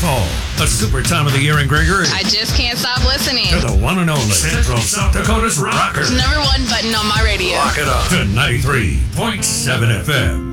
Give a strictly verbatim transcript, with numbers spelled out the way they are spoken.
fall. The super time of the year in Gregory. I just can't stop listening. To the one and only Central South Dakota's rocker. Number one button on my radio. Lock it up to ninety-three point seven F M.